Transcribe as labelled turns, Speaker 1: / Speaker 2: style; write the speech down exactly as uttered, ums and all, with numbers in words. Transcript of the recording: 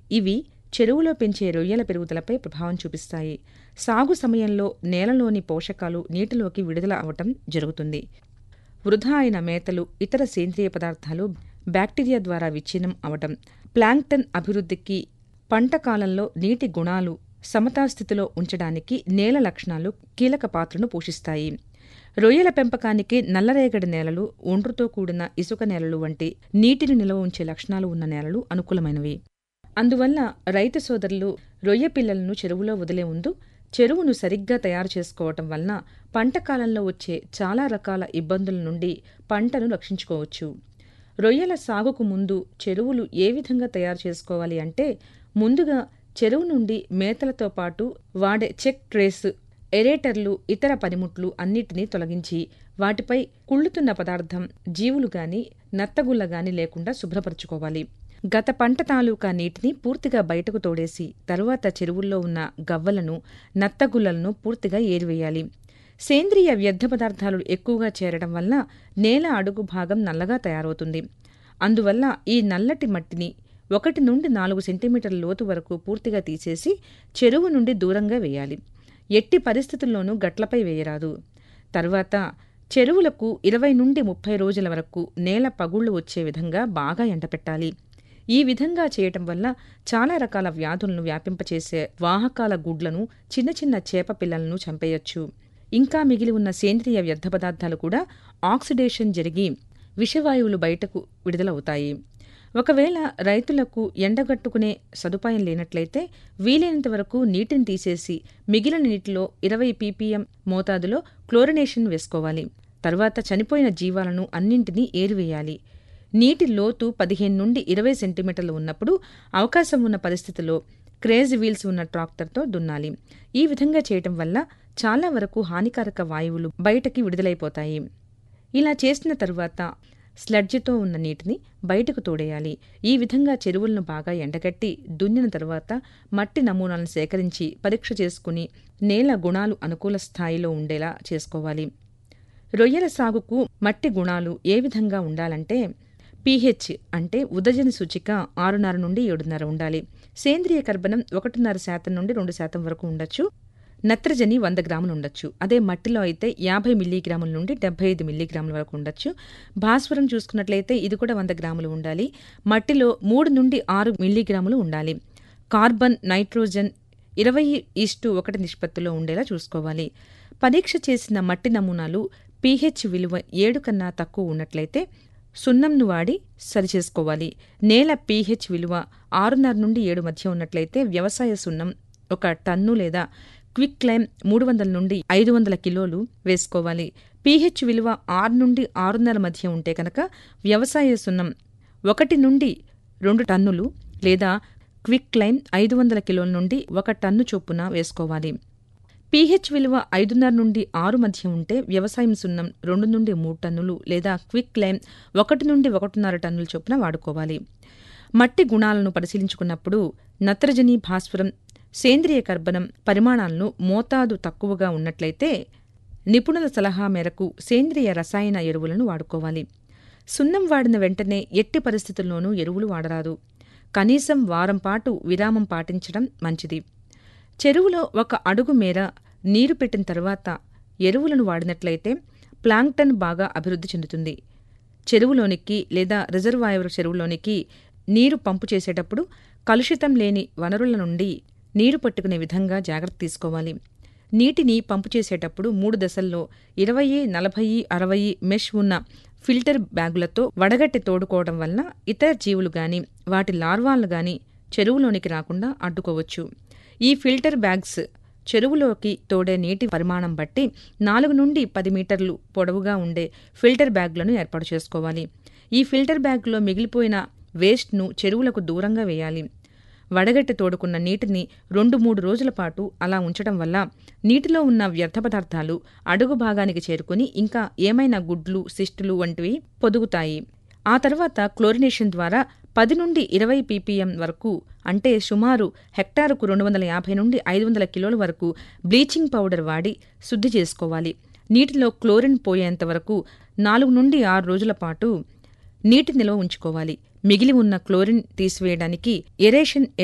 Speaker 1: ఇవి చెరువులో పెంచే రొయ్యల పెరుగుదలపై ప్రభావం చూపిస్తాయి. సాగు సమయంలో నేలలోని పోషకాలు నీటిలోకి విడుదల అవటం జరుగుతుంది. వృధా అయిన మేతలు, ఇతర సేంద్రియ పదార్థాలు బ్యాక్టీరియా ద్వారా విచ్ఛిన్నం అవటం, ప్లాంక్టన్ అభివృద్ధికి, పంట కాలంలో నీటి గుణాలు సమతాస్థితిలో ఉంచడానికి నేల లక్షణాలు కీలక పాత్రను పోషిస్తాయి. రొయ్యల పెంపకానికి నల్లరేగడి నేలలు, ఒండ్రుతో కూడిన ఇసుక నేలలు వంటి నీటిని నిల్వ ఉంచే లక్షణాలు ఉన్న నేలలు అనుకూలమైనవి. అందువల్ల రైతు సోదరులు రొయ్య పిల్లలను చెరువులో వదిలే ముందు చెరువును సరిగ్గా తయారు చేసుకోవటం వలన పంట కాలంలో వచ్చే చాలా రకాల ఇబ్బందుల నుండి పంటను రక్షించుకోవచ్చు. రొయ్యల సాగుకు ముందు చెరువులు ఏ విధంగా తయారు చేసుకోవాలి అంటే, ముందుగా చెరువు నుండి మేతలతో పాటు వాడే చెక్ ట్రేస్, ఎరేటర్లు, ఇతర పనిముట్లు అన్నిటినీ తొలగించి వాటిపై కుళ్ళుతున్న పదార్థం, జీవులు గాని నత్తగుల్ల గాని లేకుండా శుభ్రపరచుకోవాలి. గత పంట తాలూకా నీటిని పూర్తిగా బయటకు తోడేసి తరువాత చెరువుల్లో ఉన్న గవ్వలను, నత్తగుల్లలను పూర్తిగా ఏరివేయాలి. సేంద్రియ వ్యర్థ పదార్థాలు ఎక్కువగా చేరడం వల్ల నేల అడుగు భాగం నల్లగా తయారవుతుంది. అందువల్ల ఈ నల్లటి మట్టిని ఒకటి నుండి నాలుగు సెంటీమీటర్ల లోతు వరకు పూర్తిగా తీసేసి చెరువు నుండి దూరంగా వేయాలి. ఎట్టి పరిస్థితుల్లోనూ గట్లపై వేయరాదు. తర్వాత చెరువులకు ఇరవై నుండి ముప్పై రోజుల వరకు నేల పగుళ్లు వచ్చే విధంగా బాగా ఎండపెట్టాలి. ఈ విధంగా చేయటం వల్ల చాలా రకాల వ్యాధులను వ్యాపింపచేసే వాహకాల గుడ్లను, చిన్న చిన్న చేప పిల్లలను చంపేయొచ్చు. ఇంకా మిగిలి ఉన్న సేంద్రియ వ్యర్థ పదార్థాలు కూడా ఆక్సిడేషన్ జరిగి విషవాయువులు బయటకు విడుదలవుతాయి. ఒకవేళ రైతులకు ఎండగట్టుకునే సదుపాయం లేనట్లయితే వీలైనంత వరకు నీటిని తీసేసి మిగిలిన నీటిలో ఇరవై పీపీఎం మోతాదులో క్లోరినేషన్ వేసుకోవాలి. తర్వాత చనిపోయిన జీవాలను అన్నింటినీ ఏరివేయాలి. నీటి లోతు పదిహేను నుండి ఇరవై సెంటీమీటర్లు ఉన్నప్పుడు అవకాశం ఉన్న పరిస్థితిలో క్రేజ్ వీల్స్ ఉన్న ట్రాక్టర్తో దున్నాలి. ఈ విధంగా చేయటం వల్ల చాలా వరకు హానికారక వాయువులు బయటకి విడుదలైపోతాయి. ఇలా చేసిన తరువాత స్లడ్జితో ఉన్న నీటిని బయటకు తోడేయాలి. ఈ విధంగా చెరువులను బాగా ఎండగట్టి దున్నిన తరువాత మట్టి నమూనాలను సేకరించి పరీక్ష చేసుకుని నేల గుణాలు అనుకూల స్థాయిలో ఉండేలా చేసుకోవాలి. రొయ్యల సాగుకు మట్టి గుణాలు ఏ విధంగా ఉండాలంటే, పీహెచ్ అంటే ఉదజని సూచిక ఆరున్నర నుండి ఏడున్నర ఉండాలి. సేంద్రియ కర్బనం ఒకటిన్నర శాతం నుండి రెండు శాతం వరకు ఉండొచ్చు. నత్రజని వంద గ్రాములు ఉండొచ్చు. అదే మట్టిలో అయితే యాభై మిల్లీగ్రాముల నుండి డెబ్బై ఐదు మిల్లీగ్రాముల వరకు ఉండొచ్చు. భాస్వరం చూసుకున్నట్లయితే ఇది కూడా వంద గ్రాములు ఉండాలి. మట్టిలో మూడు నుండి ఆరు మిల్లీగ్రాములు ఉండాలి. కార్బన్, నైట్రోజన్ ఇరవై ఈస్టు ఒకటి నిష్పత్తిలో ఉండేలా చూసుకోవాలి. పరీక్ష చేసిన మట్టి నమూనాలు పీహెచ్ విలువ ఏడు కన్నా తక్కువ ఉన్నట్లయితే సున్నంను వాడి సరిచేసుకోవాలి. నేల పీహెచ్ విలువ ఆరున్నర నుండి ఏడు మధ్య ఉన్నట్లయితే వ్యవసాయ సున్నం ఒక టన్ను లేదా క్విక్ లైమ్ మూడు వందల నుండి ఐదు వందల కిలోలు వేసుకోవాలి. పీహెచ్ విలువ ఆరు నుండి ఆరున్నర మధ్య ఉంటే కనుక వ్యవసాయ సున్నం ఒకటి నుండి రెండు టన్నులు లేదా క్విక్ లైమ్ ఐదు వందల కిలోల నుండి ఒక టన్ను చొప్పున వేసుకోవాలి. పీహెచ్ విలువ ఐదున్నర నుండి ఆరు మధ్య ఉంటే వ్యవసాయం సున్నం రెండు నుండి మూడు టన్నులు లేదా క్విక్ లైమ్ ఒకటి నుండి ఒకటిన్నర టన్నుల చొప్పున వాడుకోవాలి. మట్టి గుణాలను పరిశీలించుకున్నప్పుడు నత్రజని, భాస్వరం, సేంద్రియ కర్బనం పరిమాణాలను మోతాదు తక్కువగా ఉన్నట్లయితే నిపుణుల సలహా మేరకు సేంద్రియ రసాయన ఎరువులను వాడుకోవాలి. సున్నం వాడిన వెంటనే ఎట్టి పరిస్థితుల్లోనూ ఎరువులు వాడరాదు. కనీసం వారం పాటు విరామం పాటించడం మంచిది. చెరువులో ఒక అడుగు మేర నీరు పెట్టిన తర్వాత ఎరువులను వాడినట్లయితే ప్లాంక్టన్ బాగా అభివృద్ధి చెందుతుంది. చెరువులోనికి లేదా రిజర్వాయర్ చెరువులోనికి నీరు పంపు చేసేటప్పుడు కలుషితం లేని వనరుల నుండి నీరు పట్టుకునే విధంగా జాగ్రత్త తీసుకోవాలి. నీటిని పంపు చేసేటప్పుడు మూడు దశల్లో ఇరవై, నలభై, అరవై మెష్ ఉన్న ఫిల్టర్ బ్యాగులతో వడగట్టి తోడుకోవడం వలన ఇతర జీవులు గాని వాటి లార్వాలు గాని చెరువులోనికి రాకుండా అడ్డుకోవచ్చు. ఈ ఫిల్టర్ బ్యాగ్స్ చెరువులోకి తోడే నీటి పరిమాణం బట్టి నాలుగు నుండి పది మీటర్లు పొడవుగా ఉండే ఫిల్టర్ బ్యాగులను ఏర్పాటు చేసుకోవాలి. ఈ ఫిల్టర్ బ్యాగులో మిగిలిపోయిన వేస్ట్ను చెరువులకు దూరంగా వేయాలి. వడగట్టి తోడుకున్న నీటిని రెండు మూడు రోజుల పాటు అలా ఉంచడం వల్ల నీటిలో ఉన్న వ్యర్థ పదార్థాలు అడుగు భాగానికి చేరుకుని ఇంకా ఏమైనా గుడ్లు, సిస్టులు వంటివి పొదుగుతాయి. ఆ తర్వాత క్లోరినేషన్ ద్వారా పది నుండి ఇరవై పీపీఎం వరకు అంటే సుమారు హెక్టారుకు రెండు వందల యాభై నుండి ఐదు వందల కిలోల వరకు బ్లీచింగ్ పౌడర్ వాడి శుద్ధి చేసుకోవాలి. నీటిలో క్లోరిన్ పోయేంత వరకు నాలుగు నుండి ఆరు రోజుల పాటు నీటి నిల్వ ఉంచుకోవాలి. మిగిలి ఉన్న క్లోరిన్ తీసివేయడానికి ఎరేషన్